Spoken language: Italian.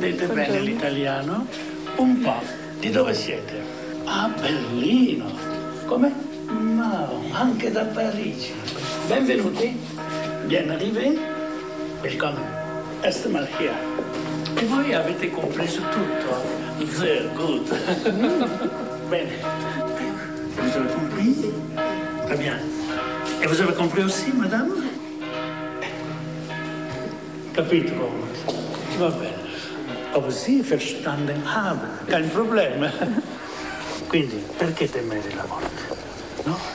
Comprendete bene l'italiano? Un po'. Di dove siete? A Berlino. Come? Ma anche da Parigi. Benvenuti. Bien arrivé. Willkommen. Erst mal hier. E voi avete compreso tutto? Sehr gut. Bene. Vous avez compris? Très bien. Et vous avez compris aussi, madame? Capito? Va bene. Aber Sie verstanden haben. Kein Problem. Quindi, perché temere la morte? No?